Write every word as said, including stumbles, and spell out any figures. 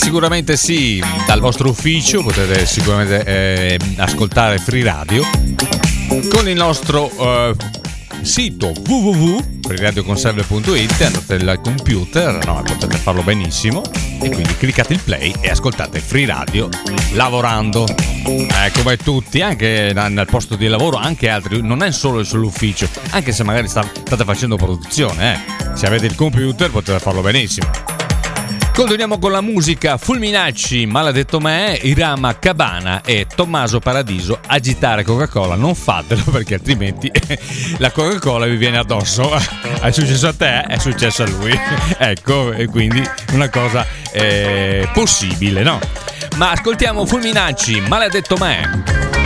sicuramente sì, dal vostro ufficio potete sicuramente eh, ascoltare Free Radio con il nostro eh, sito w w w punto free radio conserve punto it. Andate al computer, no, potete farlo benissimo, e quindi cliccate il play e ascoltate Free Radio lavorando, eh, come tutti, anche nel posto di lavoro, anche altri, non è solo sull'ufficio, anche se magari sta, state facendo produzione, eh. Se avete il computer potete farlo benissimo. Continuiamo con la musica. Fulminacci, Maledetto me, Irama Cabana e Tommaso Paradiso, Agitare Coca-Cola. Non fatelo, perché altrimenti la Coca-Cola vi viene addosso. È successo a te, è successo a lui. Ecco, e quindi una cosa eh, possibile, no? Ma ascoltiamo Fulminacci, Maledetto me.